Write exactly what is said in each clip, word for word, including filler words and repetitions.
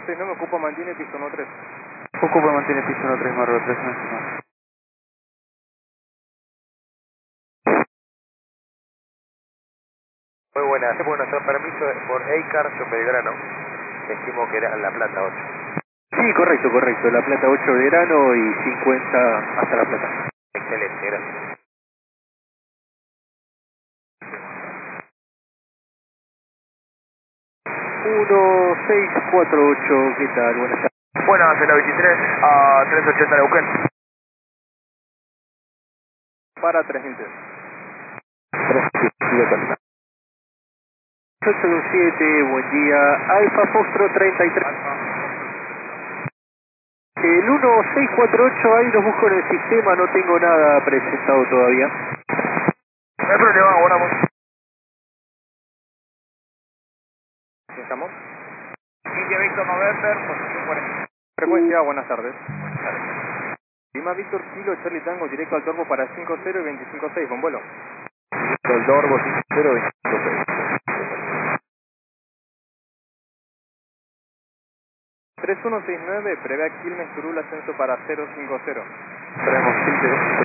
Si no me ocupa, mantiene piso uno tres. Ocupa, mantiene piso uno tres, Marro tres, no estimado. Muy buenas. Bueno, nuestro permiso es por Eicar, yo Belgrano. Estimo que era La Plata ocho. Sí, correcto, correcto. La Plata ocho de verano y cincuenta hasta La Plata. Excelente, gracias. uno seis cuatro ocho, ¿qué tal? Buenas tardes. Buenas, en la veintitrés a trescientos ochenta Neuquén. Para tres mil tres. ocho dos siete, buen día. Alfa Fostro treinta y tres. El uno seis cuatro ocho, ahí los busco en el sistema, no tengo nada presentado todavía. No hay problema, volamos. ¿Estamos? India Víctor November, posición cuarenta. Frecuencia, buenas tardes. Lima Víctor Kilo, Charlie Tango, directo al Torbo para cinco cero y veinticinco seis, con vuelo. El Dorbo cero veinticinco seis. tres uno seis nueve, prevé a Quilmes Turul, ascenso para cero cinco cero. Traemos siete.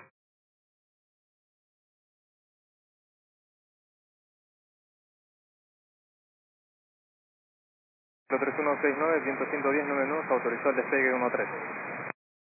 tres uno seis nueve, viento ciento diez, nueve nudos, autorizó el despegue uno tres.